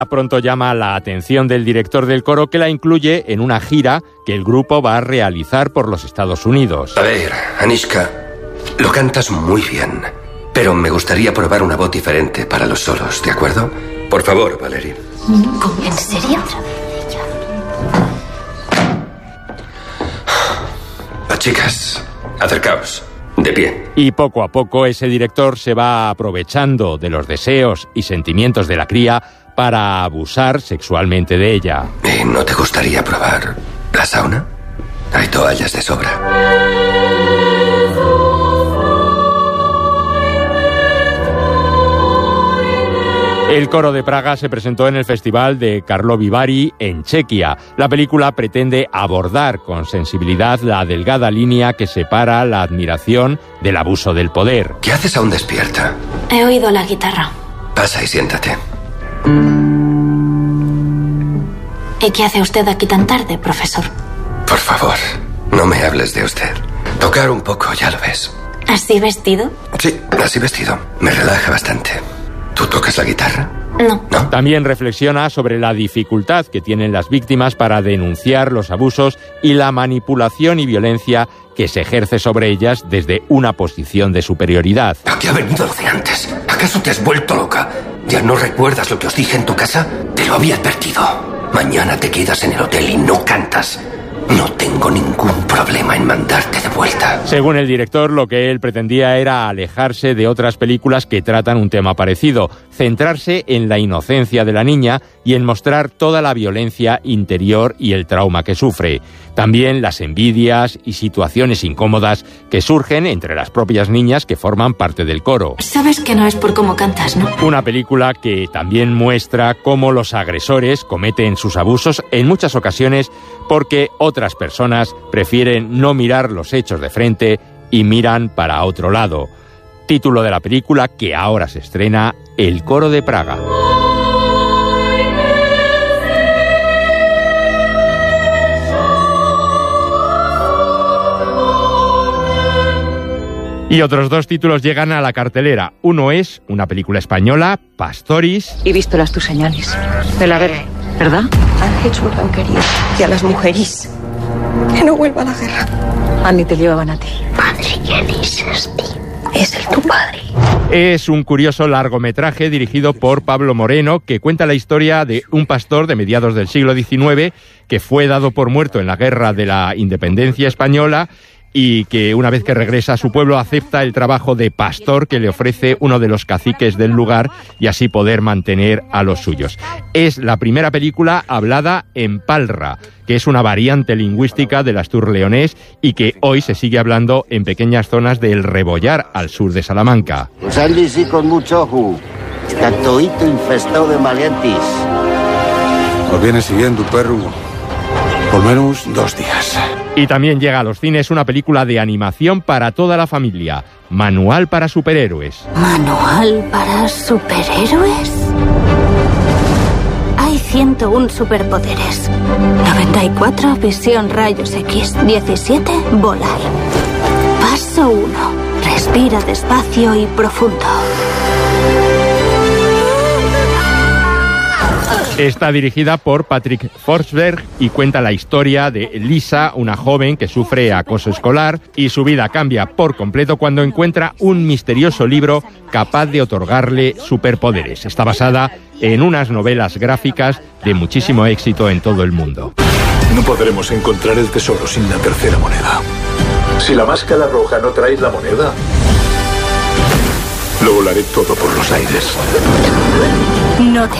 Pronto llama la atención del director del coro, que la incluye en una gira que el grupo va a realizar por los Estados Unidos. A ver, Anishka, lo cantas muy bien, pero me gustaría probar una voz diferente para los solos, ¿de acuerdo? Por favor, Valerie. ¿En serio? Chicas, acercaos. De pie. Y poco a poco ese director se va aprovechando de los deseos y sentimientos de la cría para abusar sexualmente de ella. ¿No te gustaría probar la sauna? Hay toallas de sobra. El Coro de Praga se presentó en el Festival de Karlovy Vary en Chequia. La película pretende abordar con sensibilidad la delgada línea que separa la admiración del abuso del poder. ¿Qué haces aún despierta? He oído la guitarra. Pasa y siéntate. ¿Y qué hace usted aquí tan tarde, profesor? Por favor, no me hables de usted. Tocar un poco, ya lo ves. ¿Así vestido? Sí, así vestido. Me relaja bastante. ¿Tú tocas la guitarra? No. ¿No? También reflexiona sobre la dificultad que tienen las víctimas para denunciar los abusos y la manipulación y violencia que se ejerce sobre ellas desde una posición de superioridad. ¿A qué ha venido lo de antes? ¿Acaso te has vuelto loca? ¿Ya no recuerdas lo que os dije en tu casa? Te lo había advertido. Mañana te quedas en el hotel y no cantas. No tengo ningún problema en mandarte de vuelta. Según el director, lo que él pretendía era alejarse de otras películas que tratan un tema parecido, centrarse en la inocencia de la niña y en mostrar toda la violencia interior y el trauma que sufre. También las envidias y situaciones incómodas que surgen entre las propias niñas que forman parte del coro. Sabes que no es por cómo cantas, ¿no? Una película que también muestra cómo los agresores cometen sus abusos en muchas ocasiones porque otras personas prefieren no mirar los hechos de frente y miran para otro lado. Título de la película que ahora se estrena, El Coro de Praga. Y otros dos títulos llegan a la cartelera. Uno es una película española, Pastoris. He visto las tus señales de la guerra, ¿verdad? Han hecho lo que han querido. Y a las mujeres. Que no vuelva a la guerra. A mí te llevaban a ti. Padre, ¿quién es este? Es el tu padre. Es un curioso largometraje dirigido por Pablo Moreno que cuenta la historia de un pastor de mediados del siglo XIX que fue dado por muerto en la Guerra de la Independencia Española y que una vez que regresa a su pueblo acepta el trabajo de pastor que le ofrece uno de los caciques del lugar y así poder mantener a los suyos. Es la primera película hablada en palra, que es una variante lingüística del astur leonés y que hoy se sigue hablando en pequeñas zonas del Rebollar, al sur de Salamanca. Pues allí sí con mucho ojo. Está todito infestado de maleantes. Nos viene siguiendo, perro. Por menos 2 días. Y también llega a los cines una película de animación para toda la familia, Manual para superhéroes. ¿Manual para superhéroes? Hay 101 superpoderes. 94, visión rayos X. 17, volar. Paso 1. Respira despacio y profundo. Está dirigida por Patrick Forsberg y cuenta la historia de Lisa, una joven que sufre acoso escolar y su vida cambia por completo cuando encuentra un misterioso libro capaz de otorgarle superpoderes. Está basada en unas novelas gráficas de muchísimo éxito en todo el mundo. No podremos encontrar el tesoro sin la tercera moneda. Si la máscara roja no trae la moneda, lo volaré todo por los aires. No te